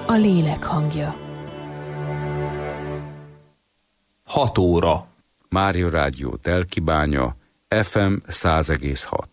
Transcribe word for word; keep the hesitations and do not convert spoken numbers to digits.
a lélek hangja. Hat óra. Mária Rádió Telkibánya, ef em száz egész hat.